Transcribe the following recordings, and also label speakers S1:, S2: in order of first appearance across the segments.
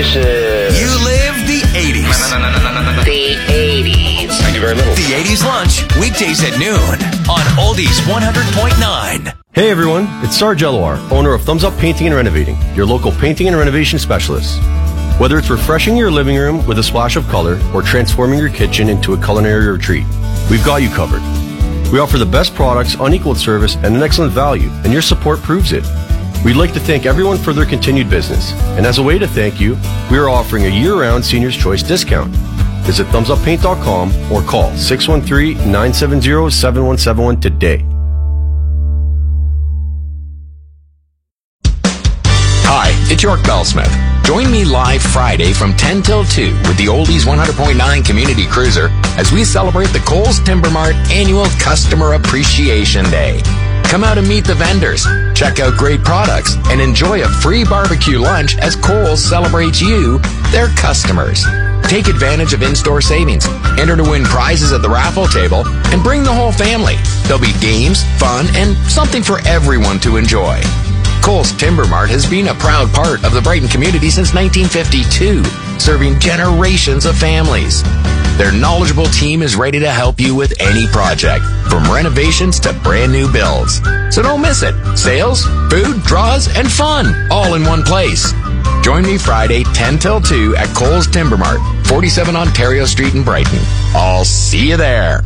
S1: This is...
S2: You live the 80s.
S1: No. The 80s. I do very little.
S2: The 80s lunch, weekdays at noon on Oldies 100.9.
S3: Hey everyone, it's Sarge Eloir, owner of Thumbs Up Painting and Renovating, your local painting and renovation specialist. Whether it's refreshing your living room with a splash of color or transforming your kitchen into a culinary retreat, we've got you covered. We offer the best products, unequaled service, and an excellent value, and your support proves it. We'd like to thank everyone for their continued business, and as a way to thank you, we are offering a year-round Senior's Choice discount. Visit thumbsuppaint.com or call 613-970-7171 today.
S4: Hi, it's York Bellsmith. Join me live Friday from 10 till 2 with the Oldies 100.9 Community Cruiser as we celebrate the Kohl's Timber Mart Annual Customer Appreciation Day. Come out and meet the vendors, check out great products, and enjoy a free barbecue lunch as Kohl's celebrates you, their customers. Take advantage of in-store savings, enter to win prizes at the raffle table, and bring the whole family. There'll be games, fun, and something for everyone to enjoy. Kohl's Timber Mart has been a proud part of the Brighton community since 1952, serving generations of families. Their knowledgeable team is ready to help you with any project, from renovations to brand new builds. So don't miss it. Sales, food, draws, and fun, all in one place. Join me Friday, 10 till 2 at Kohl's Timber Mart, 47 Ontario Street in Brighton. I'll see you there.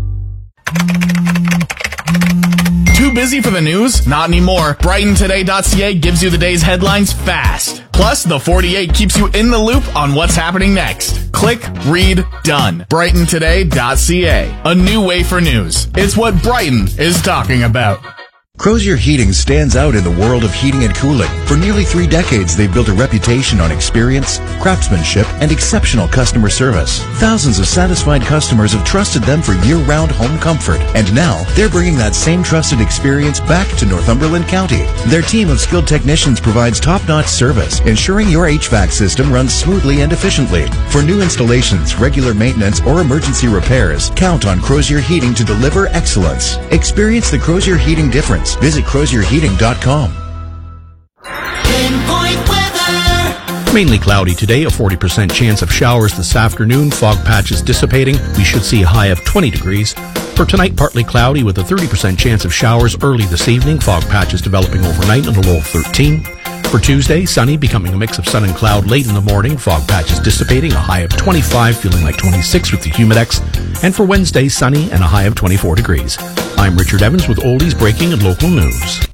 S5: Too busy for the news? Not anymore. BrightonToday.ca gives you the day's headlines fast. Plus, the 48 keeps you in the loop on what's happening next. Click, read, done. BrightonToday.ca. A new way for news. It's what Brighton is talking about.
S6: Crozier Heating stands out in the world of heating and cooling. For nearly 3 decades, they've built a reputation on experience, craftsmanship, and exceptional customer service. Thousands of satisfied customers have trusted them for year-round home comfort. And now, they're bringing that same trusted experience back to Northumberland County. Their team of skilled technicians provides top-notch service, ensuring your HVAC system runs smoothly and efficiently. For new installations, regular maintenance, or emergency repairs, count on Crozier Heating to deliver excellence. Experience the Crozier Heating difference. Visit CrozierHeating.com.
S7: Pinpoint weather.
S8: Mainly cloudy today, a 40% chance of showers this afternoon. Fog patches dissipating. We should see a high of 20 degrees. For tonight, partly cloudy with a 30% chance of showers early this evening. Fog patches developing overnight and a low of 13. For Tuesday, sunny, becoming a mix of sun and cloud late in the morning. Fog patches dissipating, a high of 25, feeling like 26 with the Humidex. And for Wednesday, sunny and a high of 24 degrees. I'm Richard Evans with Oldies Breaking and Local News.